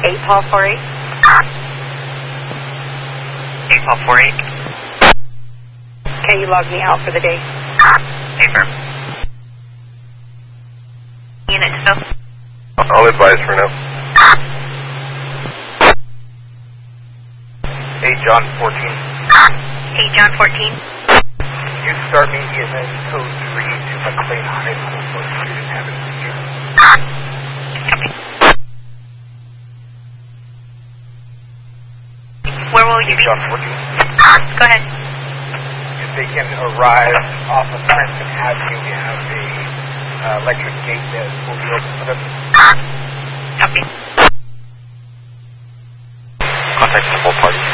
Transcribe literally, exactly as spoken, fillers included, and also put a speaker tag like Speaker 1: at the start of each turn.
Speaker 1: eight Paul four eight.
Speaker 2: eight Paul four eight.
Speaker 1: Can you log me out for the day?
Speaker 2: Affirm. Unit still.
Speaker 3: I'll advise for now. eight John fourteen.
Speaker 2: eight John fourteen.
Speaker 3: You start me in a code three to McLean High School for student having seizure.
Speaker 2: Where will you be?
Speaker 3: John fourteen.
Speaker 2: Go ahead.
Speaker 3: If they can arrive off of Princeton Avenue, we have a uh, electric gate that will be open for them.
Speaker 2: Copy.
Speaker 3: Contact the whole party.